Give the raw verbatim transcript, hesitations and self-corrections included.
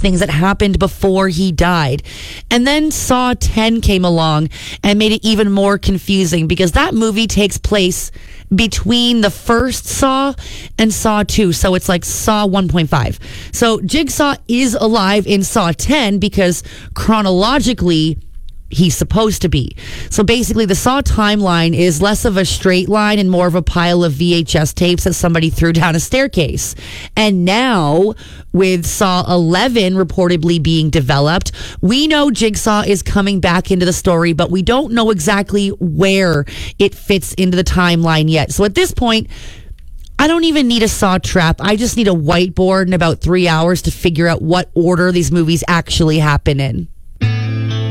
things that happened before he died. And then Saw ten came along and made it even more confusing because that movie takes place between the first Saw and Saw two. So it's like Saw one point five. So Jigsaw is alive in Saw ten because chronologically he's supposed to be. So basically the Saw timeline is less of a straight line and more of a pile of V H S tapes that somebody threw down a staircase. And now with Saw eleven reportedly being developed, we know Jigsaw is coming back into the story, but we don't know exactly where it fits into the timeline yet. So at this point, I don't even need a Saw trap. I just need a whiteboard in about three hours to figure out what order these movies actually happen in.